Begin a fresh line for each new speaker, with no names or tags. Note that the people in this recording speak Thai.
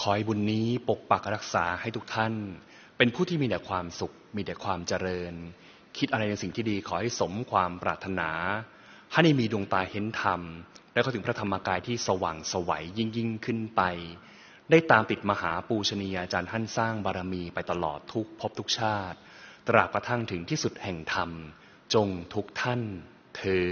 ขอให้บุญนี้ปกปักรักษาให้ทุกท่านเป็นผู้ที่มีแต่ความสุขมีแต่ความเจริญคิดอะไรในสิ่งที่ดีขอให้สมความปรารถนาให้ได้มีดวงตาเห็นธรรมและเข้าถึงพระธรรมกายที่สว่างไสวยิ่งขึ้นไปได้ตามติดมหาปูชนียาจารย์ท่านสร้างบารมีไปตลอดทุกภพทุกชาติตราบกระทั่งถึงที่สุดแห่งธรรมจงทุกท่านเทอ